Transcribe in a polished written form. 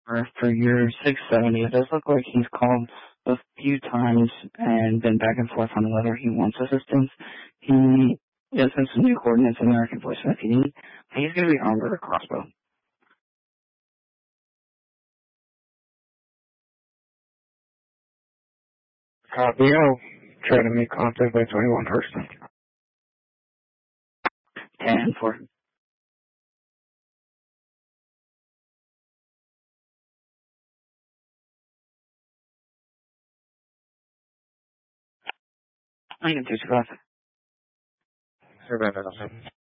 for your 670. It does look like he's called a few times and been back and forth on whether he wants assistance. He has some new coordinates in there I can voice him if you need. He's going to be armed with a crossbow. Copy. I'll try to make contact by 21 first. 10-4. I can do 2-5. Survey.